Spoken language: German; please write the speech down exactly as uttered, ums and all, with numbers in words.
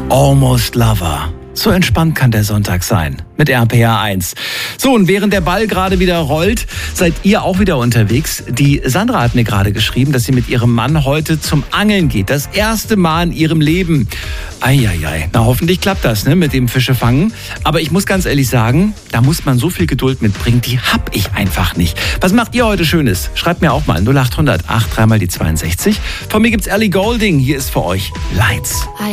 Almost Lover. So entspannt kann der Sonntag sein mit R P R eins. So, und während der Ball gerade wieder rollt, seid ihr auch wieder unterwegs. Die Sandra hat mir gerade geschrieben, dass sie mit ihrem Mann heute zum Angeln geht. Das erste Mal in ihrem Leben. Eieiei, na hoffentlich klappt das, ne, mit dem Fischefangen. Aber ich muss ganz ehrlich sagen, da muss man so viel Geduld mitbringen, die hab ich einfach nicht. Was macht ihr heute Schönes? Schreibt mir auch mal null acht hundert acht dreimal die zweiundsechzig. Von mir gibt's Ellie Goulding. Hier ist für euch Lights.